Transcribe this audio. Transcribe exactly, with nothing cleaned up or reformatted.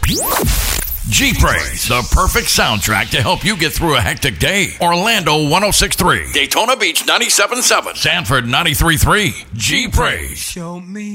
G-Praise, the perfect soundtrack to help you get through a hectic day. Orlando one oh six point three, Daytona Beach ninety-seven point seven, Sanford ninety-three point three. G-Praise. Show me